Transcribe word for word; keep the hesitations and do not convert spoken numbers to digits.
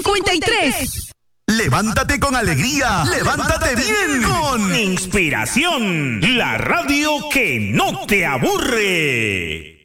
cincuenta y tres. Levántate con alegría, levántate bien con Inspiración, la radio que no te aburre.